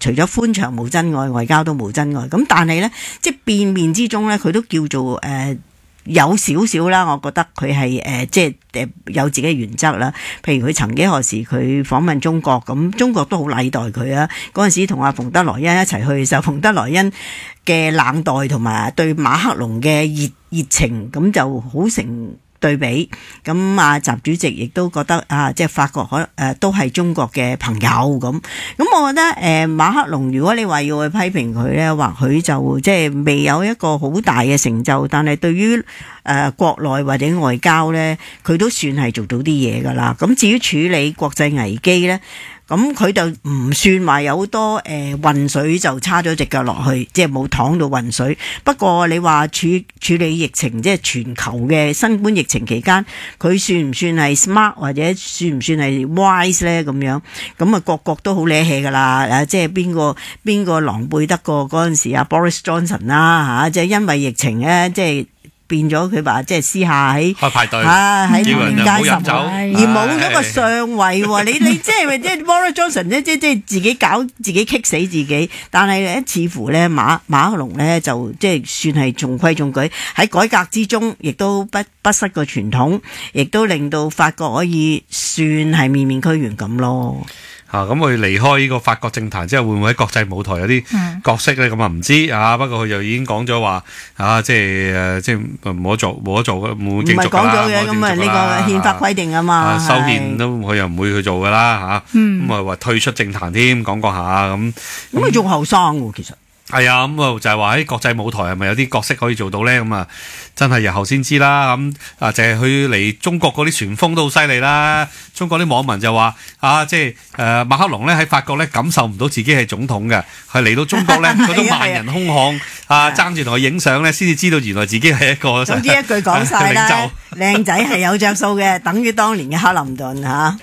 除咗寬長無真愛，外交都無真愛。咁但係咧，即係變面之中咧，佢都叫做有少少啦，我覺得佢係即係有自己嘅原則啦。譬如佢曾幾何時佢訪問中國，咁中國都好禮待佢啊。嗰陣時同阿馮德萊恩一齊去嘅時候，馮德萊恩嘅冷待同埋對馬克龍嘅熱情，咁就好成對比。咁啊，習主席亦都覺得啊，即係法國都係中國嘅朋友咁。咁我覺得馬克龍如果你話要去批評佢咧，或許就即係未有一個好大嘅成就，但係對於國內或者外交咧，佢都算係做到啲嘢噶啦。咁至於處理國際危機咧，咁佢就唔算話有好多混水就叉咗隻腳落去，即係冇躺到混水。不過你話處理疫情，即係全球嘅新冠疫情期間，佢算唔算係 smart 或者算唔算係 wise 咧？咁樣咁啊，各國都好叻氣噶啦。即係邊個狼狽得過嗰陣時啊 Boris Johnson 啦嚇，即係因為疫情咧，即係變咗佢話即係私下喺開派對喺叫人唔好飲酒， 而冇咗個上位喎。你即係 Boris Johnson 即係自己搞自己棘死自己，但係咧似乎咧馬克龍咧就即係算係中規中矩喺改革之中，亦都不失個傳統，亦都令到法國可以算係面面俱圓咁咯。 咁佢離開呢個法國政壇之後，會唔會喺國際舞台有啲角色咧？咁啊唔知啊。不過佢就已經講咗話即係冇得做嘅，冇繼續㗎啦。唔係講咗嘅，咁啊呢個憲法規定啊嘛。修憲都佢又唔會去做㗎啦嚇。咁啊話退出政壇添，講過下咁。 咁佢仲後生喎，其實。 係啊，咁啊就係話喺國際舞台係咪有啲角色可以做到咧？咁啊真係日後先知啦。咁啊就係佢嚟中國嗰啲旋風都好犀利啦。中國啲網民就話即係馬克龍咧喺法國咧感受唔到自己係總統嘅，係嚟到中國咧嗰種萬人空巷爭住同佢影相咧，先至知道原來自己係一個總之一句講晒啦，靚仔係有着數嘅，等於當年嘅克林頓嚇。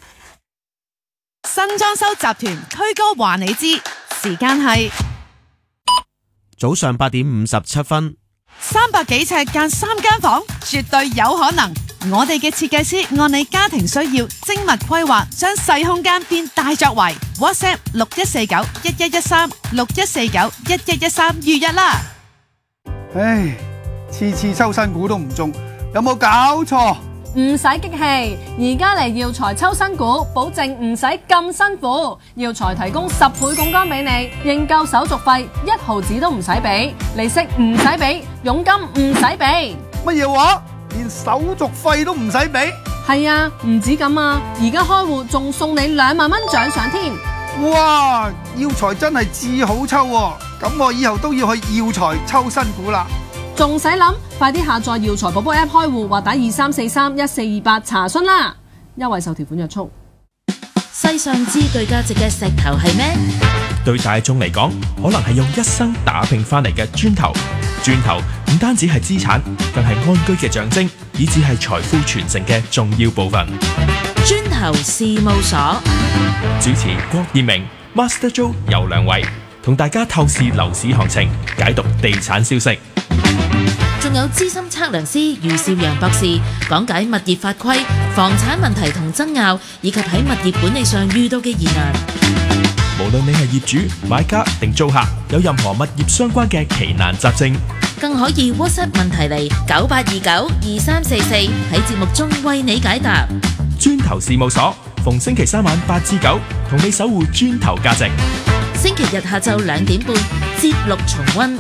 新裝修集團推歌話你知，時間係早上8點57分。 300幾尺間3間房，絕對有可能。我哋嘅設計師按你家庭需要精密規劃，將細空間變大作為。WhatsApp 61491113 61491113預約啦。 唉，次抽新股都唔中，有冇搞錯？ 唔使激氣，而家嚟耀才抽新股，保證唔使咁辛苦。耀才提供10倍槓桿俾你，認購手續費1毫子都唔使俾，利息唔使俾，佣金唔使俾。 乜嘢話？連手續費都唔使俾？ 係啊，唔止咁啊！而家開戶仲送你2萬蚊獎賞添。 哇！耀才真係至好抽喎，咁我以後都要去耀才抽新股啦。 仲使諗？快啲下載耀才寶寶 App 開戶或打23431428查詢啦！優惠受條款約束。 世上之具價值嘅石頭係咩？ 對大眾嚟講，可能係用一生打拼翻嚟嘅磚頭。磚頭唔單止係資產，更係安居嘅象徵，以至係財富傳承嘅重要部分。 磚頭事務所主持郭燕明、Master Joe 游良偉，同大家透視樓市行情，解讀地產消息。 仲有資深測量師余少陽博士講解物業法規、房產問題同爭拗，以及喺物業管理上遇到嘅疑難。 無論你係業主、買家定租客，有任何物業相關嘅奇難雜症， 更可以 WhatsApp 問題嚟98292344喺節目中為你解答。 磚頭事務所逢星期3晚8至9，同你守護磚頭價值。 星期日下晝2點半節錄重溫。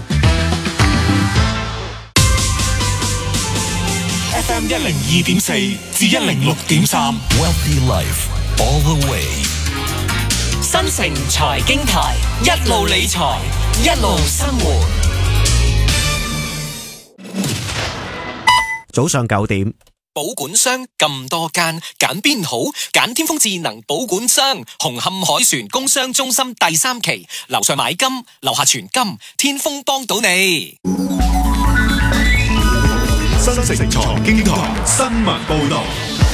FM 102.4至106.3 Wealthy Life All the Way。新城財經台，一路理財，一路生活。 早上9點， 保管商咁多間，揀邊好？揀天風智能保管商，紅磡海船工商中心第3期，樓上買金，樓下存金，天風幫到你。 新城財經台新聞報道。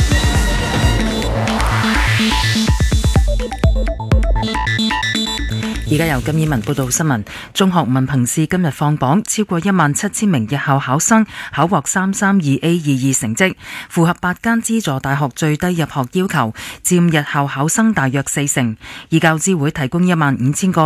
而家由金燕文報道新聞。中學文憑試今日放榜，超過17000名日校考生考獲 332A22 成績，符合8間資助大學最低入學要求，佔日校考生大約40%。而教資會提供15000個